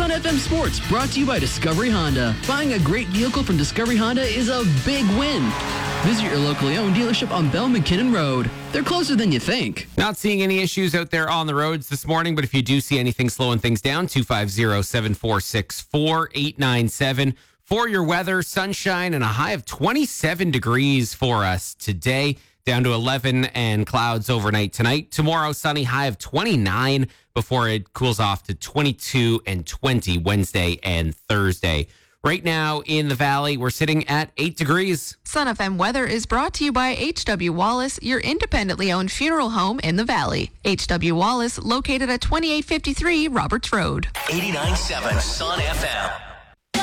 Sun FM Sports, brought to you by Discovery Honda. Buying a great vehicle from Discovery Honda is a big win. Visit your locally owned dealership on Bell McKinnon Road. They're closer than you think. Not seeing any issues out there on the roads this morning, but if you do see anything slowing things down, 250-746-4897. For your weather, sunshine and a high of 27 degrees for us today, down to 11 and clouds overnight tonight. Tomorrow, sunny, high of 29 before it cools off to 22 and 20 Wednesday and Thursday. Right now in the valley, we're sitting at 8 degrees. Sun FM weather is brought to you by H.W. Wallace, your independently owned funeral home in the valley. H.W. Wallace, located at 2853 Roberts Road. 89.7 Sun FM.